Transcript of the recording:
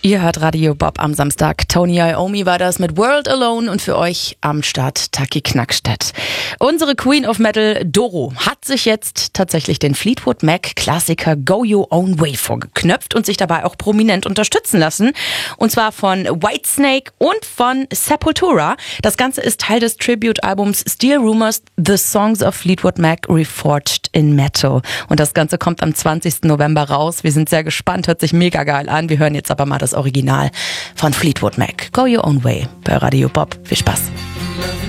Ihr hört Radio Bob am Samstag. Tony Iommi war das mit World Alone und für euch am Start Taki Knackstedt. Unsere Queen of Metal, Doro, hat sich jetzt tatsächlich den Fleetwood Mac Klassiker Go Your Own Way vorgeknöpft und sich dabei auch prominent unterstützen lassen. Und zwar von Whitesnake und von Sepultura. Das Ganze ist Teil des Tribute-Albums Steel Rumors, The Songs of Fleetwood Mac Reforged in Metal. Und das Ganze kommt am 20. November raus. Wir sind sehr gespannt, hört sich mega geil an. Wir hören jetzt aber mal das Original von Fleetwood Mac. Go Your Own Way bei Radio Bob. Viel Spaß.